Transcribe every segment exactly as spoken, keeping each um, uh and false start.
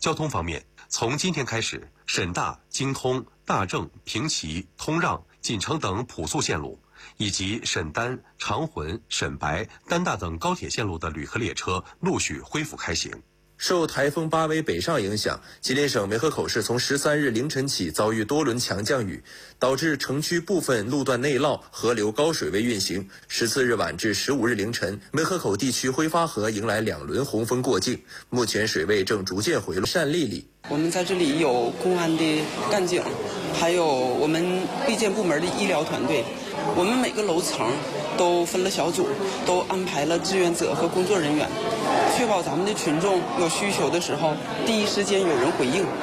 交通方面，从今天开始，沈大、京通、大正、平齐、通让、锦城等普速线路，以及沈丹、长浑、沈白、丹大等高铁线路的旅客列车陆续恢复开行。 受台风巴威北上影响，吉林省梅河口市从十三日凌晨起遭遇多轮强降雨，导致城区部分路段内涝，河流高水位运行。十四日晚至十五日凌晨，梅河口地区挥发河迎来两轮洪峰过境，目前水位正逐渐回落。单丽丽， 我们在这里有公安的干警，还有我们卫健部门的医疗团队，我们每个楼层都分了小组，都安排了志愿者和工作人员，确保咱们的群众有需求的时候，第一时间有人回应。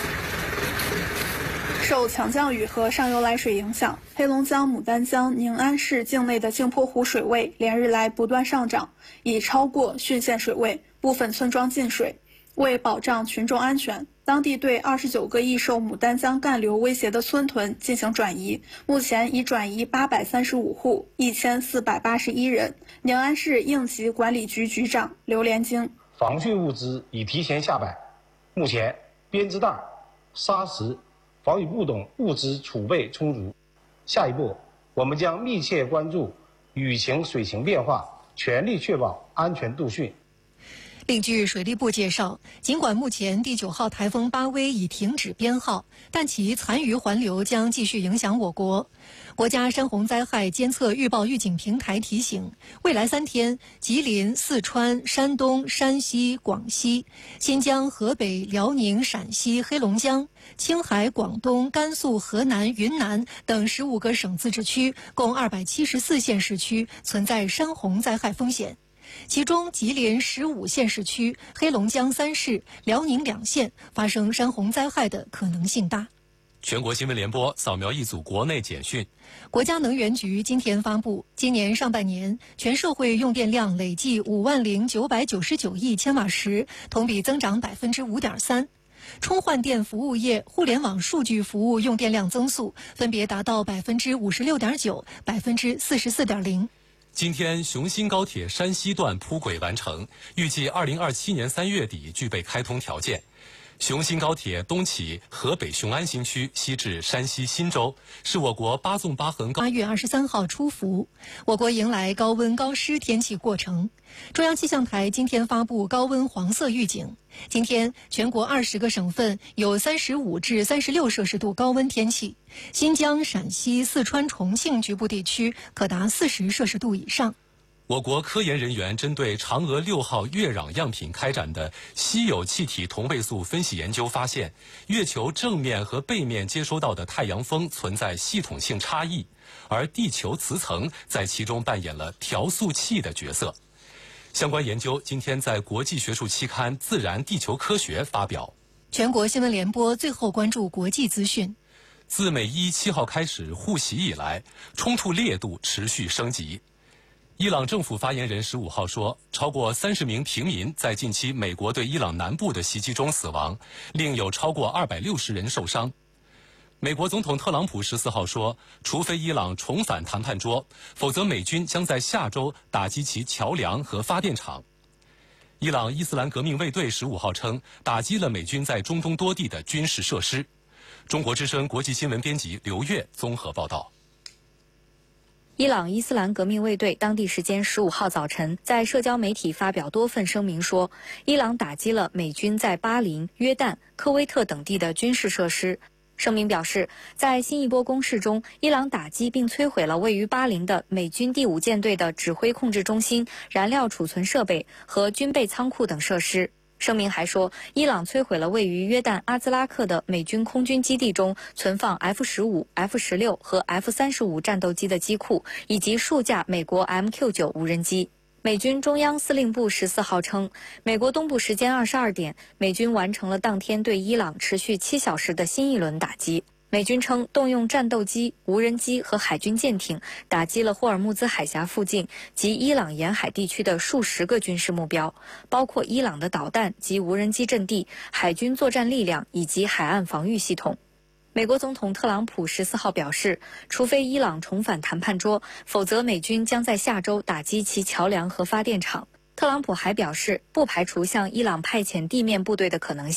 受强降雨和上游来水影响，黑龙江牡丹江宁安市境内的镜泊湖水位连日来不断上涨，已超过汛限水位，部分村庄进水。为保障群众安全，当地对二十九个易受牡丹江干流威胁的村屯进行转移，目前已转移八百三十五户，一千四百八十一人。宁安市应急管理局局长刘连京， 防汛物资已提前下摆，目前编织袋、沙石、防雨布等物资储备充足。下一步，我们将密切关注雨情、水情变化，全力确保安全度汛。 另据水利部介绍，尽管目前第九号台风巴威已停止编号，但其残余环流将继续影响我国。国家山洪灾害监测预报预警平台提醒，未来三天，吉林、四川、山东、山西、广西、新疆、河北、辽宁、陕西、黑龙江、青海、广东、甘肃、河南、云南等十五个省自治区，共二百七十四县市区存在山洪灾害风险。其中，吉林十五县市区、黑龙江三市、辽宁两县发生山洪灾害的可能性大。 全国新闻联播扫描一组国内简讯。 国家能源局今天发布，今年上半年全社会用电量累计五万零九百九十九亿千瓦时，同比增长百分之五点三。充换电服务业、互联网数据服务用电量增速分别达到百分之五十六点九、百分之四十四点零。 今天，雄新高铁山西段铺轨完成，预计二零二七年三月底具备开通条件。雄新高铁东起河北雄安新区，西至山西忻州，是我国八纵八横高。 八月二十三号出伏，我国迎来高温高湿天气过程。中央气象台今天发布高温黄色预警。今天，全国二十个省份有三十五至三十六摄氏度高温天气，新疆、陕西、四川、重庆局部地区可达四十摄氏度以上。 我国科研人员针对嫦娥六号月壤样品开展的稀有气体同位素分析研究发现，月球正面和背面接收到的太阳风存在系统性差异，而地球磁层在其中扮演了调速器的角色。相关研究今天在国际学术期刊《自然地球科学》发表。 全国新闻联播最后关注国际资讯。 自美伊七号开始互袭以来，冲突烈度持续升级。伊朗政府发言人十五号说，超过三十名平民在近期美国对伊朗南部的袭击中死亡，另有超过二百六十人受伤。美国总统特朗普十四号说，除非伊朗重返谈判桌，否则美军将在下周打击其桥梁和发电厂。伊朗伊斯兰革命卫队十五号称，打击了美军在中东多地的军事设施。中国之声国际新闻编辑刘越综合报道。 伊朗伊斯兰革命卫队当地时间十五号早晨在社交媒体发表多份声明说，伊朗打击了美军在巴林、约旦、科威特等地的军事设施。声明表示，在新一波攻势中，伊朗打击并摧毁了位于巴林的美军第五舰队的指挥控制中心、燃料储存设备和军备仓库等设施。声明还说，伊朗摧毁了位于约旦阿兹拉克的美军空军基地中存放 F 十五、F 十六 和 F 三十五战斗机的机库，以及数架美国 M Q 九 无人机。美军中央司令部十四号称，美国东部时间二十二点，美军完成了当天对伊朗持续七小时的新一轮打击。美军称，动用战斗机、无人机和海军舰艇打击了霍尔木兹海峡附近及伊朗沿海地区的数十个军事目标，包括伊朗的导弹及无人机阵地、海军作战力量以及海岸防御系统。美国总统特朗普十四号表示，除非伊朗重返谈判桌，否则美军将在下周打击其桥梁和发电厂。特朗普还表示，不排除向伊朗派遣地面部队的可能性。